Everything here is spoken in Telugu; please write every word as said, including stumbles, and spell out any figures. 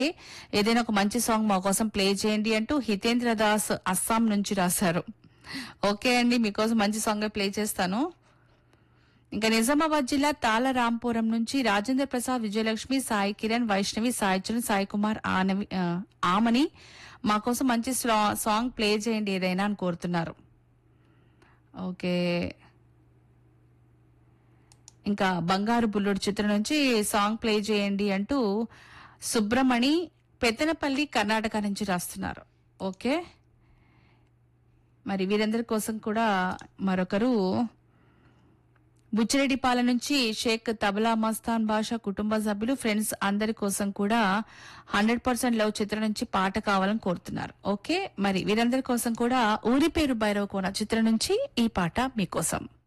ఏదైనా ఒక మంచి సాంగ్ మా కోసం ప్లే చేయండి అంటూ హితేంద్ర దాస్ అస్సాం నుంచి రాశారు. ఓకే అండి, మీకోసం మంచి సాంగ్ ప్లే చేస్తాను. ఇంకా నిజామాబాద్ జిల్లా తాళరాంపురం నుంచి రాజేంద్ర ప్రసాద్, విజయలక్ష్మి, సాయి కిరణ్, వైష్ణవి, సాయి చరణ్, సాయి కుమార్, ఆనవి ఆ, ఆమని మా కోసం మంచి స్లా- సాంగ్ ప్లే చేయండి ఏదైనా అని కోరుతున్నారు. ఓకే, ఇంకా బంగారు బుల్లుడు చిత్రం నుంచి సాంగ్ ప్లే చేయండి అంటూ సుబ్రమణి పెత్తనపల్లి కర్ణాటక నుంచి రాస్తున్నారు. ఓకే, మరి వీరందరి కోసం కూడా మరొకరు బుచ్చిరెడ్డిపాలెం నుంచి షేక్ తబలా మస్తాన్ బాషా కుటుంబ సభ్యులు, ఫ్రెండ్స్ అందరి కోసం కూడా హండ్రెడ్ పర్సెంట్ లవ్ చిత్రం నుంచి పాట కావాలని కోరుతున్నారు. ఓకే, మరి వీరందరి కోసం కూడా ఊరి పేరు భైరవ కోన చిత్రం నుంచి ఈ పాట మీకోసం.